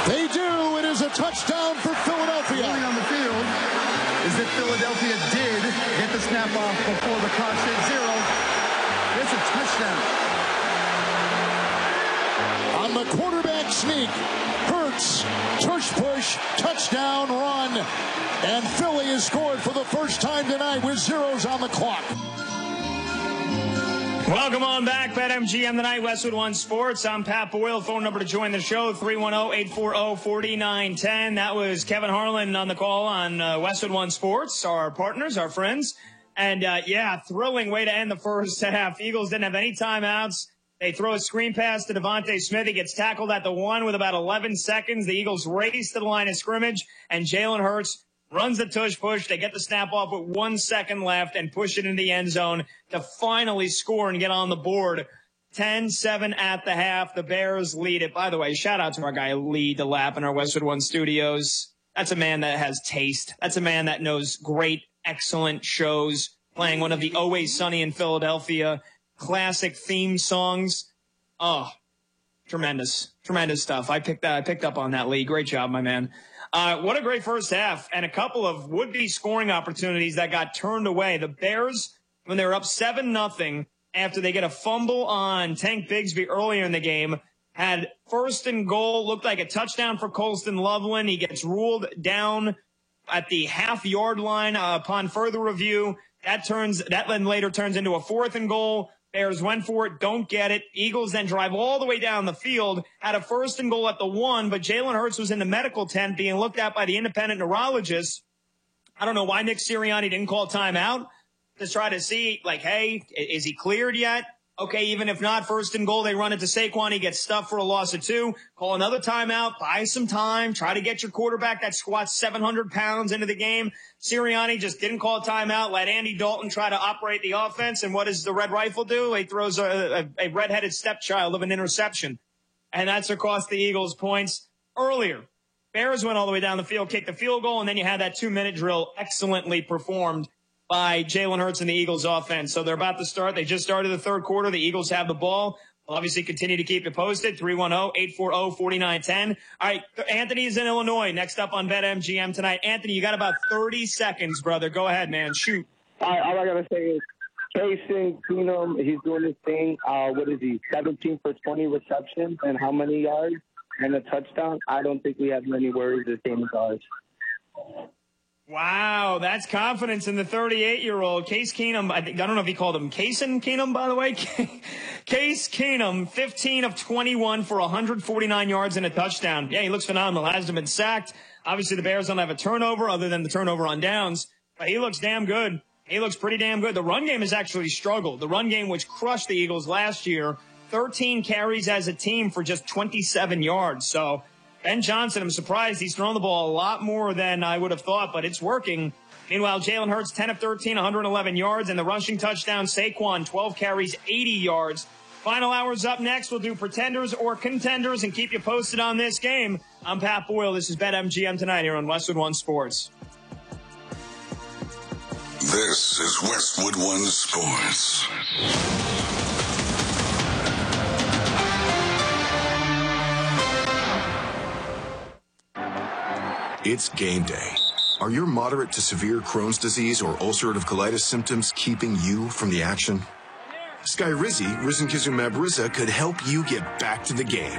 They do. It is a touchdown for Philadelphia. Ruling on the field is that Philadelphia did get the snap off before the clock said 0. It's a touchdown. On the quarterback sneak, Hurts, tush push, touchdown run. And Philly has scored for the first time tonight with zeros on the clock. Welcome on back, BetMGM tonight, Westwood One Sports. I'm Pat Boyle. Phone number to join the show, 310-840-4910. That was Kevin Harlan on the call on Westwood One Sports, our partners, our friends. And, thrilling way to end the first half. Eagles didn't have any timeouts. They throw a screen pass to Devontae Smith. He gets tackled at the 1 with about 11 seconds. The Eagles race to the line of scrimmage, and Jalen Hurts runs the tush push. They get the snap off with 1 second left and push it in the end zone to finally score and get on the board. 10-7 at the half. The Bears lead it. By the way, shout out to our guy Lee DeLapp in our Westwood One studios. That's a man that has taste. That's a man that knows great, excellent shows, playing one of the Always Sunny in Philadelphia classic theme songs. Oh, tremendous stuff. I picked up on that, Lee. Great job, my man. What a great first half, and a couple of would-be scoring opportunities that got turned away. The Bears, when they were up 7-0 after they get a fumble on Tank Bigsby earlier in the game, had first and goal, looked like a touchdown for Colston Loveland. He gets ruled down at the half-yard line upon further review. That then later turns into a 4th and goal. Bears went for it, don't get it. Eagles then drive all the way down the field, had a 1st and goal at the 1, but Jalen Hurts was in the medical tent being looked at by the independent neurologist. I don't know why Nick Sirianni didn't call timeout to try to see, hey, is he cleared yet? Okay, even if not, 1st and goal, they run it to Saquon. He gets stuffed for a loss of 2. Call another timeout, buy some time, try to get your quarterback that squats 700 pounds into the game. Sirianni just didn't call a timeout, let Andy Dalton try to operate the offense. And what does the Red Rifle do? He throws a redheaded stepchild of an interception. And that's what cost the Eagles points earlier. Bears went all the way down the field, kicked the field goal, and then you had that 2-minute drill excellently performed by Jalen Hurts and the Eagles offense. So they're about to start. They just started the third quarter. The Eagles have the ball. We'll obviously continue to keep you posted. 310-840-4910. All right, Anthony's in Illinois. Next up on BetMGM tonight. Anthony, you got about 30 seconds, brother. Go ahead, man. Shoot. All I got to say is Case Keenum, he's doing his thing. What is he, 17 for 20 receptions and how many yards and a touchdown? I don't think we have many worries the same as ours. Wow, that's confidence in the 38-year-old. Case Keenum, I don't know if he called him Cason Keenum, by the way. Case Keenum, 15 of 21 for 149 yards and a touchdown. Yeah, he looks phenomenal. Hasn't been sacked. Obviously, the Bears don't have a turnover other than the turnover on downs, but he looks damn good. He looks pretty damn good. The run game has actually struggled. The run game, which crushed the Eagles last year, 13 carries as a team for just 27 yards. So Ben Johnson, I'm surprised he's thrown the ball a lot more than I would have thought, but it's working. Meanwhile, Jalen Hurts, 10 of 13, 111 yards, and the rushing touchdown, Saquon, 12 carries, 80 yards. Final hour's up next. We'll do pretenders or contenders and keep you posted on this game. I'm Pat Boyle. This is BetMGM tonight here on Westwood One Sports. This is Westwood One Sports. It's game day. Are your moderate to severe Crohn's disease or ulcerative colitis symptoms keeping you from the action? Skyrizi, risankizumab Riza, could help you get back to the game.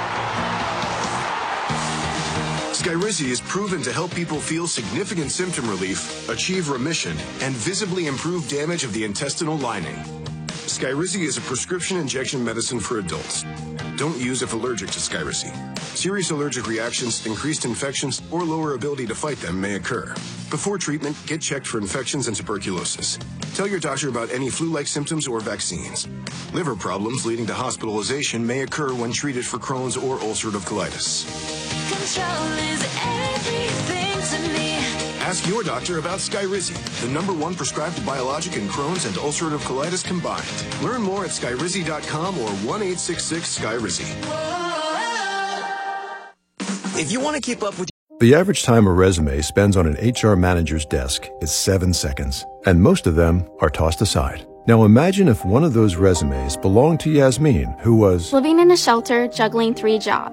Skyrizi is proven to help people feel significant symptom relief, achieve remission, and visibly improve damage of the intestinal lining. Skyrizi is a prescription injection medicine for adults. Don't use if allergic to Skyrizi. Serious allergic reactions, increased infections, or lower ability to fight them may occur. Before treatment, get checked for infections and tuberculosis. Tell your doctor about any flu-like symptoms or vaccines. Liver problems leading to hospitalization may occur when treated for Crohn's or ulcerative colitis. Control is everything to me. Ask your doctor about Skyrizi, the #1 prescribed biologic in Crohn's and ulcerative colitis combined. Learn more at skyrizi.com or 1-866-SKYRIZI. If you want to keep up with... The average time a resume spends on an HR manager's desk is 7 seconds, and most of them are tossed aside. Now imagine if one of those resumes belonged to Yasmin, who was living in a shelter, juggling 3 jobs.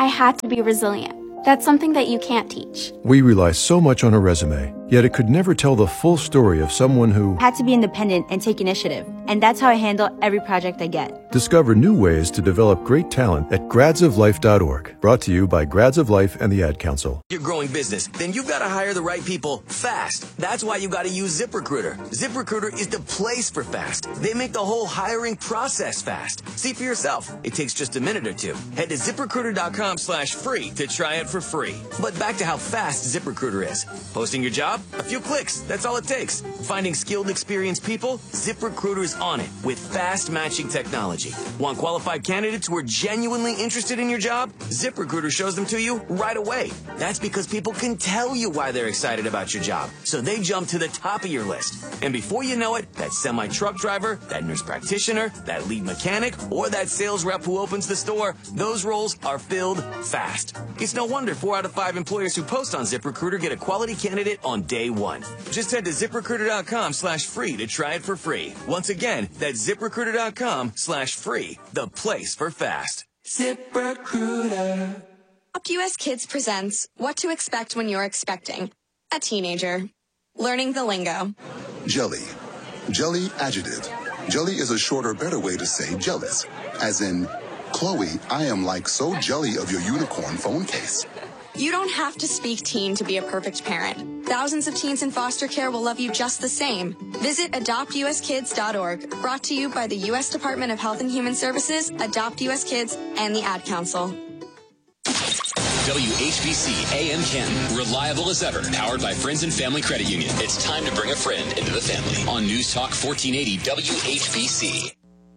I had to be resilient. That's something that you can't teach. We rely so much on a resume, yet it could never tell the full story of someone who had to be independent and take initiative. And that's how I handle every project I get. Discover new ways to develop great talent at gradsoflife.org. Brought to you by Grads of Life and the Ad Council. Your growing business, then you've got to hire the right people fast. That's why you got to use ZipRecruiter. ZipRecruiter is the place for fast. They make the whole hiring process fast. See for yourself. It takes just a minute or two. Head to ZipRecruiter.com/free to try it for free. But back to how fast ZipRecruiter is. Posting your job? A few clicks. That's all it takes. Finding skilled, experienced people? ZipRecruiter's on it with fast matching technology. Want qualified candidates who are genuinely interested in your job? ZipRecruiter shows them to you right away. That's because people can tell you why they're excited about your job, so they jump to the top of your list. And before you know it, that semi-truck driver, that nurse practitioner, that lead mechanic, or that sales rep who opens the store, those roles are filled fast. It's no wonder 4 out of 5 employers who post on ZipRecruiter get a quality candidate on day one. Just head to ZipRecruiter.com/free to try it for free. Once again, that's ZipRecruiter.com/free, the place for fast. ZipRecruiter. Adopt US Kids presents What to Expect When You're Expecting a Teenager. Learning the lingo. Jelly. Jelly adjective. Jelly is a shorter, better way to say jealous. As in, Chloe, I am like so jelly of your unicorn phone case. You don't have to speak teen to be a perfect parent. Thousands of teens in foster care will love you just the same. Visit adoptuskids.org, brought to you by the U.S. Department of Health and Human Services, Adopt U.S. Kids, and the Ad Council. WHBC AM Canton, reliable as ever, powered by Friends and Family Credit Union. It's time to bring a friend into the family on News Talk 1480 WHBC.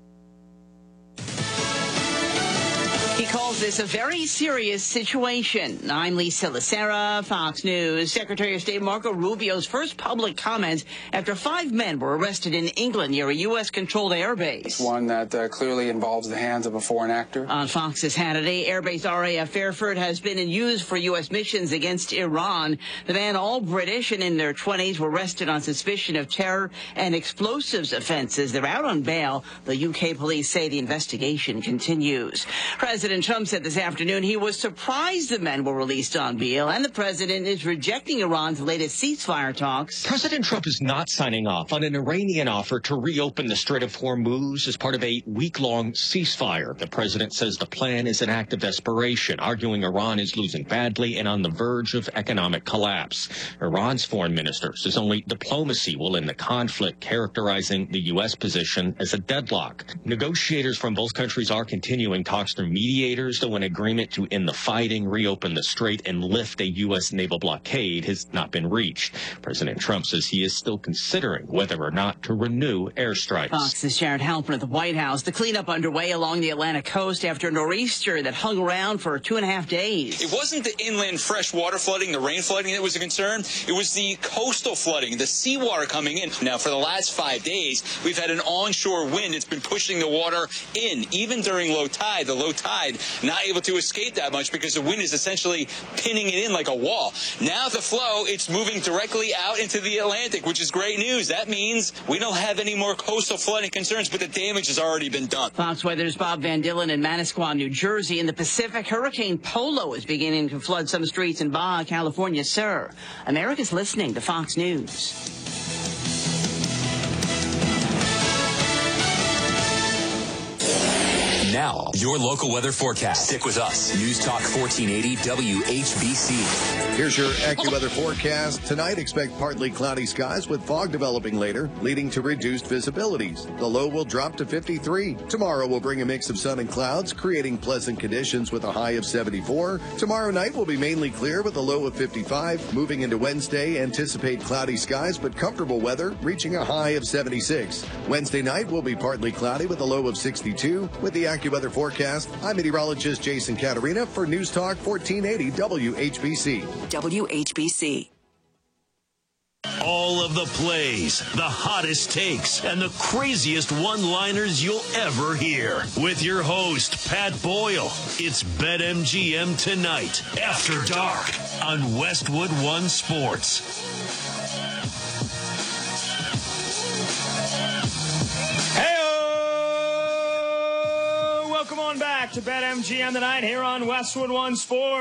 He calls this a very serious situation. I'm Lisa Lacera, Fox News. Secretary of State Marco Rubio's first public comment after 5 men were arrested in England near a U.S.-controlled airbase. It's one that clearly involves the hands of a foreign actor. On Fox's Hannity, Airbase RAF Fairford has been in use for U.S. missions against Iran. The men, all British and in their 20s, were arrested on suspicion of terror and explosives offenses. They're out on bail. The U.K. police say the investigation continues. President Trump said this afternoon he was surprised the men were released on bail, and the president is rejecting Iran's latest ceasefire talks. President Trump is not signing off on an Iranian offer to reopen the Strait of Hormuz as part of a week-long ceasefire. The president says the plan is an act of desperation, arguing Iran is losing badly and on the verge of economic collapse. Iran's foreign minister says only diplomacy will end the conflict, characterizing the U.S. position as a deadlock. Negotiators from both countries are continuing talks through mediators, though an agreement to end the fighting, reopen the strait, and lift a U.S. naval blockade has not been reached. President Trump says he is still considering whether or not to renew airstrikes. Fox's Jared Halpern at the White House. The cleanup underway along the Atlantic coast after a nor'easter that hung around for 2.5 days. It wasn't the inland fresh water flooding, the rain flooding that was a concern. It was the coastal flooding, the seawater coming in. Now, for the last 5 days, we've had an onshore wind. It's been pushing the water in, even during low tide. The low tide not able to escape that much because the wind is essentially pinning it in like a wall. Now the flow, it's moving directly out into the Atlantic, which is great news. That means we don't have any more coastal flooding concerns, but the damage has already been done. Fox Weather's Bob Van Dillen in Manasquan, New Jersey. In the Pacific, Hurricane Polo is beginning to flood some streets in Baja California, sir. America's listening to Fox News. Now, your local weather forecast. Stick with us. News Talk 1480 WHBC. Here's your AccuWeather forecast. Tonight, expect partly cloudy skies with fog developing later, leading to reduced visibilities. The low will drop to 53. Tomorrow will bring a mix of sun and clouds, creating pleasant conditions with a high of 74. Tomorrow night will be mainly clear with a low of 55. Moving into Wednesday, anticipate cloudy skies but comfortable weather, reaching a high of 76. Wednesday night will be partly cloudy with a low of 62. With the AccuWeather forecast, I'm meteorologist Jason Caterina for News Talk 1480 WHBC. WHBC. All of the plays, the hottest takes, and the craziest one-liners you'll ever hear. With your host, Pat Boyle. It's BetMGM Tonight, After Dark, on Westwood One Sports. Welcome on back back to BetMGM tonight here on Westwood One Sports.